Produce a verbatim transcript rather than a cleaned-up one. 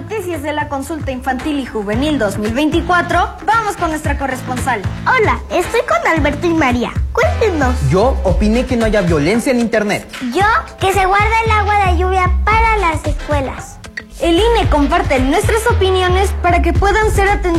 noticias de la consulta infantil y juvenil dos mil veinticuatro, vamos con nuestra corresponsal. Hola, estoy con Alberto y María. Cuéntenos. Yo opiné que no haya violencia en internet. Yo, que se guarda el agua de lluvia para las escuelas. El I N E comparte nuestras opiniones para que puedan ser atendidas